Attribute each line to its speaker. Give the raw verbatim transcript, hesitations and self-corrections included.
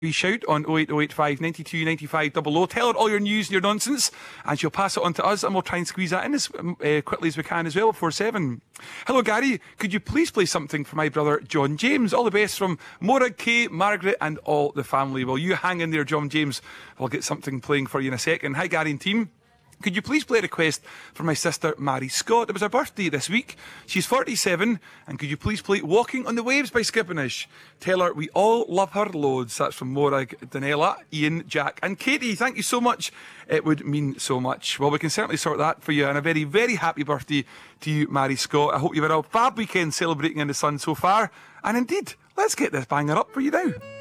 Speaker 1: We shout on oh eight oh eight five nine two nine five double oh. Tell her all your news and your nonsense, and she'll pass it on to us, and we'll try and squeeze that in as uh, quickly as we can as well before seven. Hello, Gary. Could you please play something for my brother John James? All the best from Morag, Kay, Margaret, and all the family. Well, you hang in there, John James. I'll get something playing for you in a second. Hi, Gary and team. Could you please play a request for my sister Mary Scott? It was her birthday this week. She's forty-seven, and could you please play Walking on the Waves by Skippinish? Tell her we all love her loads. That's from Morag, Danella, Ian, Jack and Katie. Thank you so much. It would mean so much. Well, we can certainly sort that for you, and a very, very happy birthday to you, Mary Scott. I hope you've had a fab weekend celebrating in the sun so far. And indeed, let's get this banger up for you now.